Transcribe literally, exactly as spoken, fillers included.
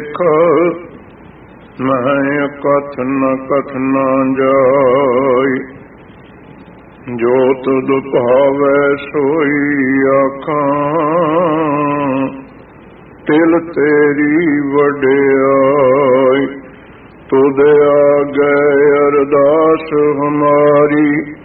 ਮੈਂ ਕਥਨ ਕਥਨਾ ਜਾਇ, ਜੋ ਤੁਧ ਭਾਵੈ ਸੋਈ ਆਖਾਂ। ਤਿਲ ਤੇਰੀ ਵਡਿਆਈ, ਤੁਧ ਆਗੇ ਅਰਦਾਸ ਹਮਾਰੀ।